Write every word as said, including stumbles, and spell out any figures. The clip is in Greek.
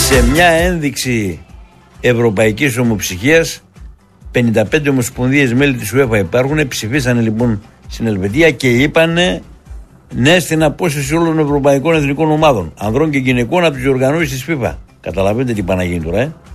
σε μια ένδειξη ευρωπαϊκής ομοψυχίας, πενήντα πέντε ομοσπονδίες μέλη της UEFA υπάρχουν, ψηφίσανε λοιπόν στην Ελβετία και είπανε ναι στην απόσυρση όλων των ευρωπαϊκών εθνικών ομάδων, ανδρών και γυναικών, από τις οργανώσεις της FIFA. Καταλαβαίνετε τι πάει να γίνει τώρα, ε?